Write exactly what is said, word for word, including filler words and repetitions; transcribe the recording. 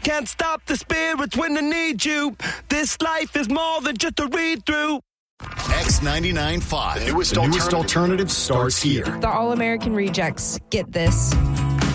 can't stop the spirits when they need you. This life is more than just a read-through. X ninety-nine point five. The newest, the newest alternative. alternative starts here. The All-American Rejects. Get this.